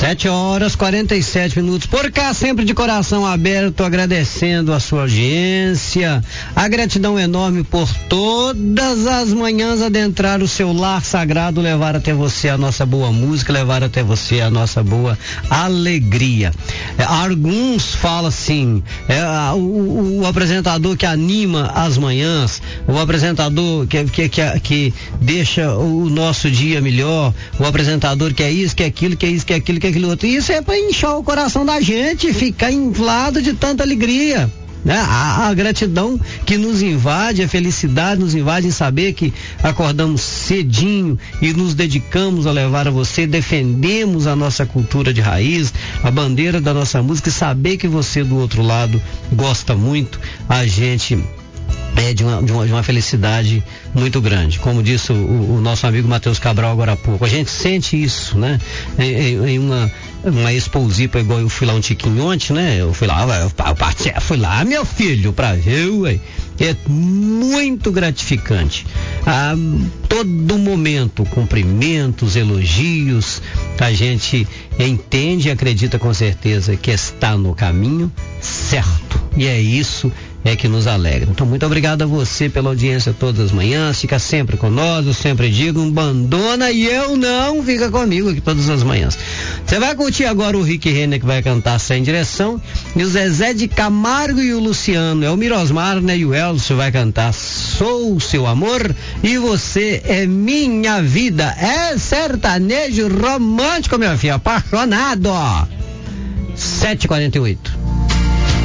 7h47. Por cá, sempre de coração aberto, agradecendo a sua audiência. A gratidão enorme por todas as manhãs adentrar o seu lar sagrado, levar até você a nossa boa música, levar até você a nossa boa alegria. Alguns falam assim, o apresentador que anima as manhãs, o apresentador que deixa o nosso dia melhor, o apresentador que é isso, que é aquilo, que é isso, que é aquilo, que é aquilo outro. Isso é para inchar o coração da gente, ficar inflado de tanta alegria, né? A gratidão que nos invade, a felicidade nos invade em saber que acordamos cedinho e nos dedicamos a levar a você, defendemos a nossa cultura de raiz, a bandeira da nossa música, e saber que você do outro lado gosta muito, a gente de uma felicidade muito grande. Como disse o nosso amigo Matheus Cabral agora há pouco, a gente sente isso, né? Em uma exposipa, igual eu fui lá um tiquinho ontem, né? Eu fui lá, meu filho, pra ver, ué. É muito gratificante. A todo momento, cumprimentos, elogios, a gente entende e acredita com certeza que está no caminho certo. E é isso que nos alegra. Então, muito obrigado a você pela audiência todas as manhãs. Fica sempre com nós, eu sempre digo, não abandona e eu não, fica comigo aqui todas as manhãs. Você vai curtir agora o Rick Renner, que vai cantar Sem Direção, e o Zezé de Camargo e o Luciano, o Mirosmar, né, e o Elcio vai cantar Sou o Seu Amor e Você é Minha Vida. É sertanejo romântico, meu filho, apaixonado. 7h48.